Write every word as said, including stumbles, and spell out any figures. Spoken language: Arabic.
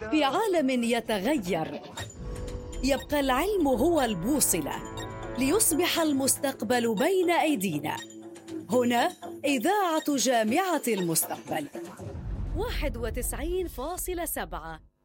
في عالم يتغير، يبقى العلم هو البوصلة ليصبح المستقبل بين أيدينا. هنا إذاعة جامعة المستقبل واحد وتسعين فاصلة سبعة.